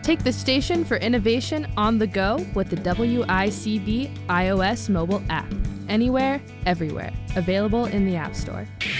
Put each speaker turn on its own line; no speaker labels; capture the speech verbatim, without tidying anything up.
Take the station for innovation on the go with the W I C B iOS mobile app. Anywhere, everywhere. Available in the App Store.